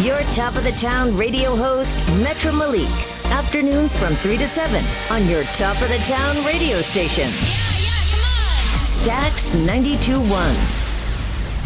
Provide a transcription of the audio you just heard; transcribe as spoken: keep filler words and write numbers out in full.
Your top of the town radio host, Metro Malik. Afternoons from three to seven on your top of the town radio station. Yeah, yeah, come on. Stax ninety-two point one.